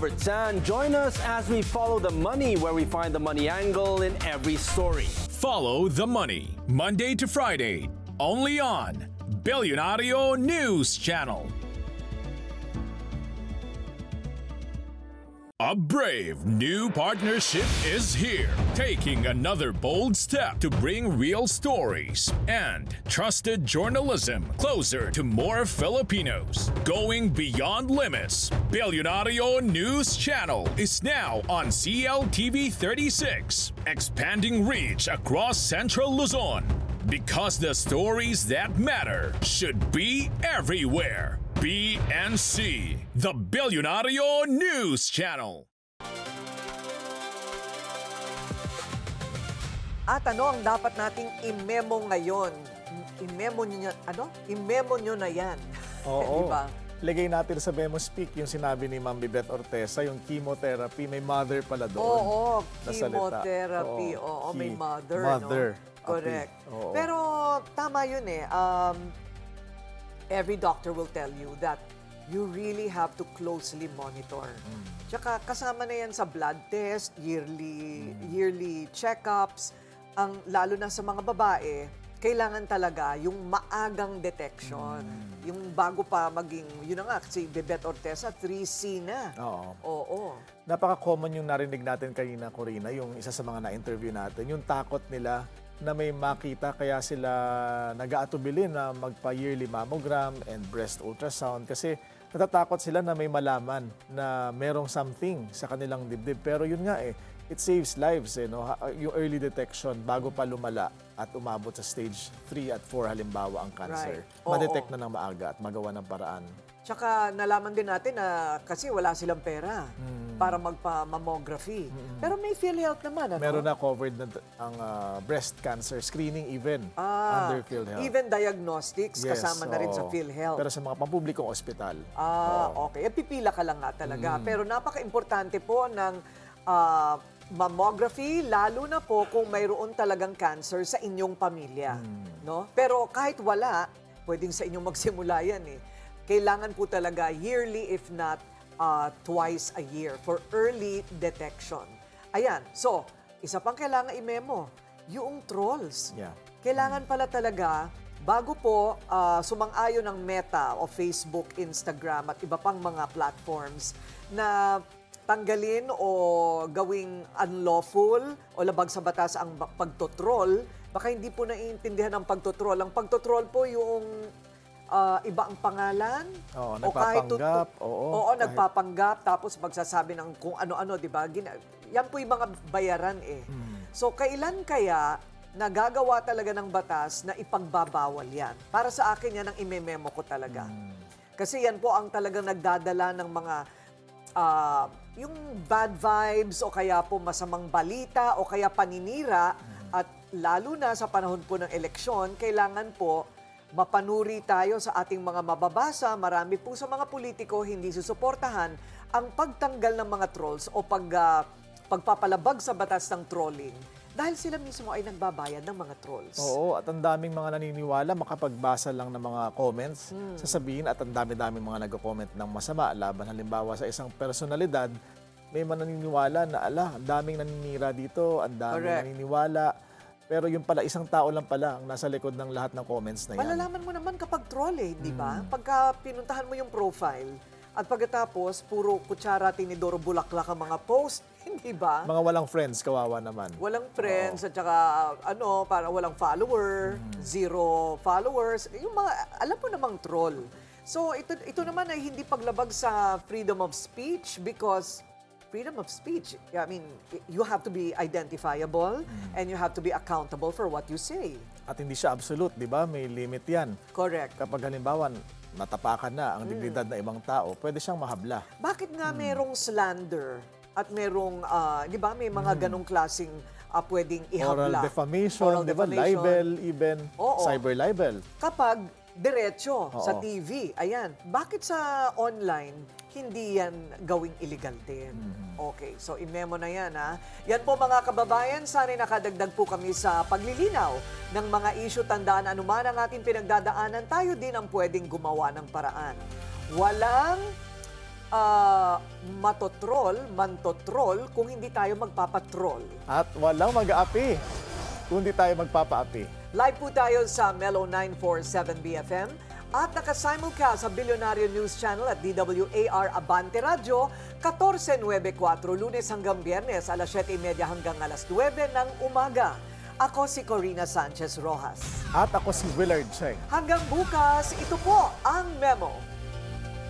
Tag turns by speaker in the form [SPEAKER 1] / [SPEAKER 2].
[SPEAKER 1] Robert San. Join us as we follow the money, where we find the money angle in every story.
[SPEAKER 2] Follow the money, Monday to Friday, only on Billionario News Channel. A brave new partnership is here, taking another bold step to bring real stories and trusted journalism closer to more Filipinos. Going beyond limits, Billionario News Channel is now on CLTV 36, expanding reach across Central Luzon. Because the stories that matter should be everywhere. BNC, the Billionario News Channel.
[SPEAKER 3] At ano ang dapat nating i-memo ngayon? I-memo nyo, I-memo nyo na yan.
[SPEAKER 4] Oo.
[SPEAKER 3] Diba?
[SPEAKER 4] Lagay natin sa memo speak yung sinabi ni Ma'am Bibeth Ortesa, yung chemotherapy, may mother pala doon.
[SPEAKER 3] Oo,
[SPEAKER 4] na salita.
[SPEAKER 3] chemotherapy. Oo, may mother.
[SPEAKER 4] Mother.
[SPEAKER 3] No? Correct.
[SPEAKER 4] Oo.
[SPEAKER 3] Pero tama yun eh. Every doctor will tell you that you really have to closely monitor. Tsaka kasama na yan sa blood test, yearly checkups. Lalo na sa mga babae, kailangan talaga yung maagang detection. Yung bago pa maging, yun na nga, si Bibeth Ortesa, 3C na. Oo.
[SPEAKER 4] Napaka-common yung narinig natin kanina, Corina, yung isa sa mga na-interview natin, yung takot nila na may makita, kaya sila nag-aatubilin na magpa-yearly mammogram and breast ultrasound kasi natatakot sila na may malaman na merong something sa kanilang dibdib. Pero yun nga it saves lives no? Yung early detection bago pa lumala at umabot sa stage 3 at 4 halimbawa ang cancer.
[SPEAKER 3] Right.
[SPEAKER 4] Ma-detect na ng maaga at magawa ng paraan.
[SPEAKER 3] Tsaka nalaman din natin na kasi wala silang pera para magpa-mammography. Pero may PhilHealth naman, ano?
[SPEAKER 4] Meron na covered na ang breast cancer screening even under PhilHealth.
[SPEAKER 3] Even diagnostics, kasama na rin sa PhilHealth.
[SPEAKER 4] Pero sa mga pampublikong ospital.
[SPEAKER 3] Okay. Pipila ka lang nga talaga. Pero napaka-importante po ng mammography, lalo na po kung mayroon talagang cancer sa inyong pamilya. No? Pero kahit wala, pwedeng sa inyong magsimula yan Kailangan po talaga yearly, if not twice a year for early detection. Ayan. So, isa pang kailangan i-memo, yung trolls.
[SPEAKER 4] Yeah.
[SPEAKER 3] Kailangan pala talaga, bago po sumang-ayon ng Meta o Facebook, Instagram at iba pang mga platforms na tanggalin o gawing unlawful o labag sa batas ang pagtotroll, baka hindi po naiintindihan ang pagtotroll. Ang pagtotroll po yung iba ang pangalan.
[SPEAKER 4] Nagpapanggap.
[SPEAKER 3] Nagpapanggap. Tapos magsasabi ng kung ano-ano, di ba? Yan po yung mga bayaran So, kailan kaya nagagawa talaga ng batas na ipagbabawal yan? Para sa akin, yan ang imememo ko talaga. Kasi yan po ang talagang nagdadala ng mga yung bad vibes o kaya po masamang balita o kaya paninira. At lalo na sa panahon po ng eleksyon, kailangan po mapanuri tayo sa ating mga mababasa. Marami po sa mga politiko hindi susuportahan ang pagtanggal ng mga trolls o pagpapalabag sa batas ng trolling dahil sila mismo ay nagbabayad ng mga trolls.
[SPEAKER 4] Oo, at ang daming mga naniniwala makapagbasa lang ng mga comments, sasabihin at ang dami-daming mga nag-comment ng masama laban halimbawa sa isang personalidad. May mga naniniwala na ang daming naninira dito, ang daming naniniwala. Pero yung pala, isang tao lang pala ang nasa likod ng lahat ng comments na yan.
[SPEAKER 3] Malalaman mo naman kapag troll di ba? Pagka pinuntahan mo yung profile at pagkatapos, puro kutsara, tinidoro, bulaklak ang mga post, hindi ba?
[SPEAKER 4] Mga walang friends, kawawa naman.
[SPEAKER 3] Walang friends at saka para walang follower, 0 followers. Yung mga, alam mo namang troll. So ito naman ay hindi paglabag sa freedom of speech because freedom of speech, I mean, you have to be identifiable and you have to be accountable for what you say.
[SPEAKER 4] At hindi siya absolute, di ba? May limit yan.
[SPEAKER 3] Correct.
[SPEAKER 4] Kapag halimbawa, natapakan na ang dignidad na ibang tao, pwede siyang mahabla.
[SPEAKER 3] Bakit nga merong slander at merong, di ba, may mga ganong klaseng pwedeng ihabla?
[SPEAKER 4] Oral defamation, di ba? Libel, even cyber libel.
[SPEAKER 3] Kapag diretso sa TV, ayan. Bakit sa online, hindi yan gawing illegal din? Okay, so i-memo na yan, ha? Yan po mga kababayan, sana'y nakadagdag po kami sa paglilinaw ng mga issue. Tandaan, anuman ang ating pinagdadaanan, tayo din ang pwedeng gumawa ng paraan. Walang mantotrol kung hindi tayo magpapatrol.
[SPEAKER 4] At walang mag-aapi kung di tayo magpapaapi.
[SPEAKER 3] Live po tayo sa Melo 947 BFM at nakasimulcast sa Bilyonaryo News Channel at DWAR Abante Radio 1494 Lunes hanggang Biyernes alas 7:30 hanggang alas 9 ng umaga. Ako si Corina Sanchez Rojas.
[SPEAKER 4] At ako si Willard Cheng.
[SPEAKER 3] Hanggang bukas, ito po ang Memo.